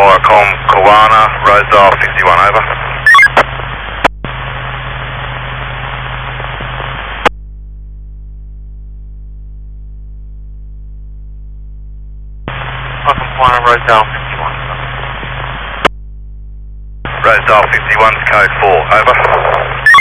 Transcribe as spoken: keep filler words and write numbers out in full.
Viacom Kawana, Rosal fifty-one, over. Viacom Kawana, Rosal fifty-one, over. Rosal fifty-one's code four, over.